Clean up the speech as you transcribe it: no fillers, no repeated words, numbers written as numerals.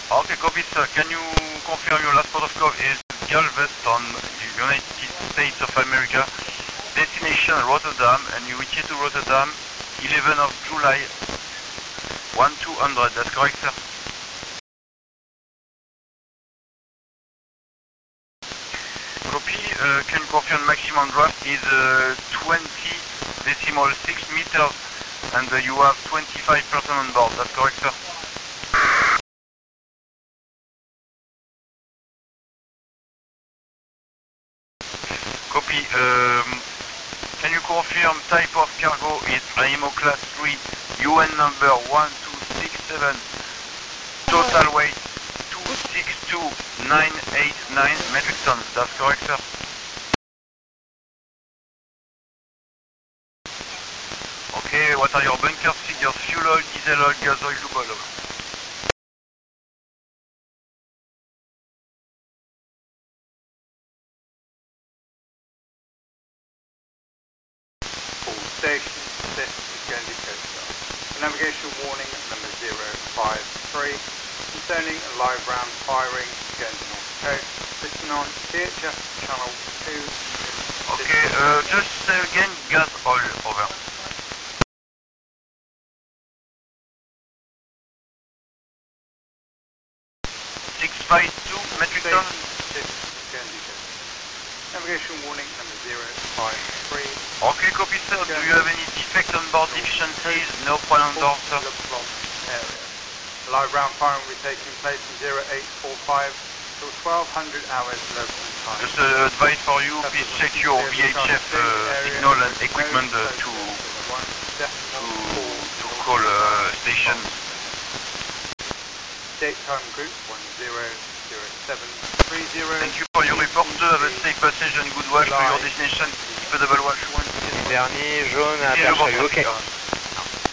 Okay, copy, sir. Can you confirm your last port of call is Galveston, United States of America, destination Rotterdam, and you reach to Rotterdam 11 of July 1200. That's correct, sir? Copy. Can you confirm maximum draft is 20.6 meters, and you have 25% on board. That's correct, sir? Copy. Can you confirm type of cargo is IMO class 3, UN number 1267, total weight 262,989 metric tons. That's correct, sir? Okay, what are your bunker figures? Fuel oil, diesel oil, gas oil, lube oil? Station, this is Guernsey Coast Guard. Navigation warning number 053 concerning a live ram firing Guernsey North Coast. Listen on CHF channel 2. Okay, just say again, gas oil, over. 652 metric tons. Navigation warning number 053. Okay, copy, sir. Do you have any defect on board deficiencies? No problem, sir. Live round firing will be taking place in 0845 till 1200 hours local time. Just advice for you, please check your VHF signal and equipment to call station. Date time group 100730. Thank you for your report. Have a safe passage and good watch to your destination. Keep a double watch. Dernier jaune à Perche, ok.